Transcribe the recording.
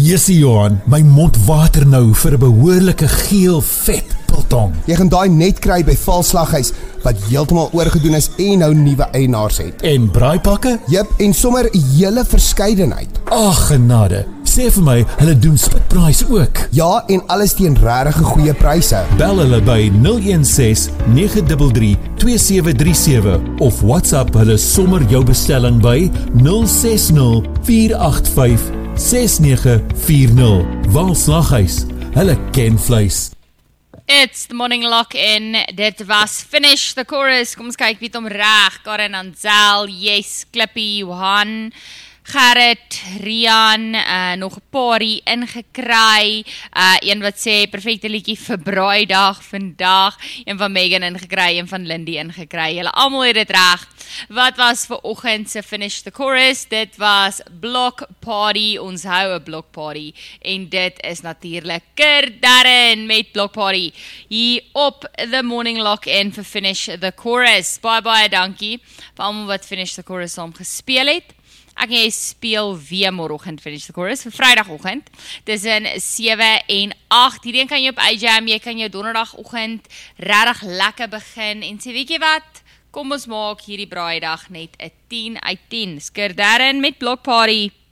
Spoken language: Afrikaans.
Jessie Johan, my mond water nou vir 'n behoorlike geel vet biltong. Jy gaan daai net kry by Valslaghuis wat heeltemal oorgedoen is en nou nuwe eienaars het. En braaipakke? Jep, en sommer 'n hele verskeidenheid. Ag genade, sê vir my, hulle doen spitpryse ook. Ja, en alles teen regtig goeie pryse. Bel hulle by 016 933 2737 of WhatsApp hulle sommer jou bestelling by 060 485 6940. Valslaghuis, hulle ken vleis. It's the morning lock-in. Dit was Finish the Chorus. Kom ons kyk wie het hom reg. Karen Anzel, Yes, Klippie, Johan, Gerrit, Rian, nog 'n paarie ingekry. Een wat sê perfekte liedjie vir braaidag vandag. Een van Megan ingekry, een van Lindy ingekry. Julle almal het dit reg. Wat was vir oggend se Finish the Chorus? Dit was Block Party. Ons hou 'n Block Party en dit is natuurlik Darren met Block Party hier op the morning lock-in vir Finish the Chorus. Baie dankie vir almal wat Finish the Chorus saam gespeel het. Ek en jy speel weer môreoggend Finish the Chorus vir Vrydagoggend tussen 7 en 8. Hierdie kan jy op iJam, jy kan jou donderdagoggend regtig lekker begin en sê weet jy wat? Kom ons maak hierdie braaidag net 'n 10 uit 10. Darren met Block Party.